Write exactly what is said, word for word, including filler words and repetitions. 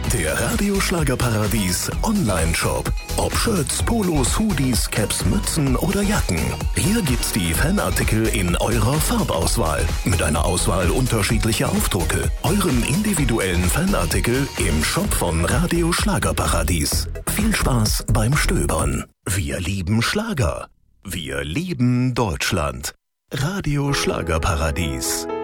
Der Radio Schlagerparadies Online-Shop. Ob Shirts, Polos, Hoodies, Caps, Mützen oder Jacken. Hier gibt's die Fanartikel in eurer Farbauswahl. Mit einer Auswahl unterschiedlicher Aufdrucke. Euren individuellen Fanartikel im Shop von Radio Schlagerparadies. Viel Spaß beim Stöbern. Wir lieben Schlager. Wir lieben Deutschland. Radio Schlagerparadies.